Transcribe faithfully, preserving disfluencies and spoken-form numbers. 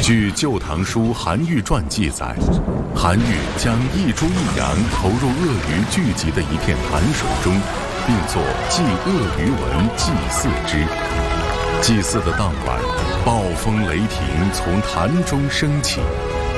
据《旧唐书·韩愈传》记载，韩愈将一猪一羊投入鳄鱼聚集的一片潭水中，并作祭鳄鱼文祭祀之。祭祀的当晚，暴风雷霆从潭中升起，